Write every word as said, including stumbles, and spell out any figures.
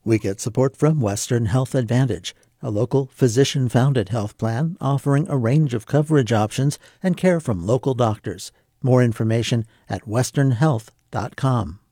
We get support from Western Health Advantage, a local physician-founded health plan offering a range of coverage options and care from local doctors. More information at western health dot com.